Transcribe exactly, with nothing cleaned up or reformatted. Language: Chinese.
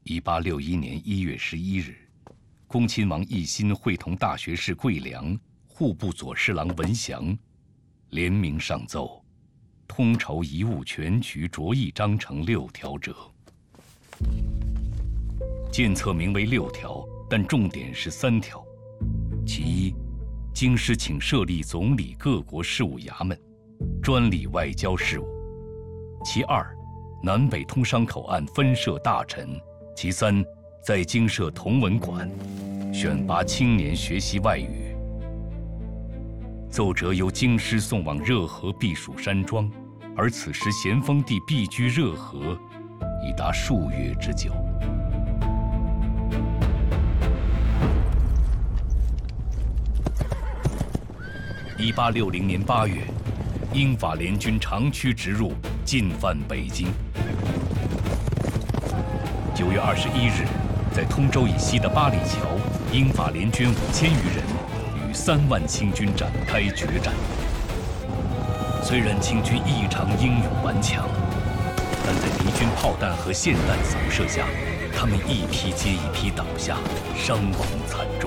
一八六一年一月十一日，恭亲王奕欣会同大学士桂良、户部左侍郎文祥，联名上奏，通筹遗物全局着议章程六条者。建册名为六条，但重点是三条。其一，京师请设立总理各国事务衙门，专理外交事务；其二，南北通商口岸分设大臣；其三，在京设同文馆，选拔青年学习外语。奏折由京师送往热河避暑山庄，而此时咸丰帝避居热河，已达数月之久。一八六零年八月，英法联军长驱直入，进犯北京。九月二十一日，在通州以西的八里桥，英法联军五千余人与三万清军展开决战。虽然清军异常英勇顽强，但在敌军炮弹和霰弹扫射下，他们一批接一批倒下，伤亡惨重。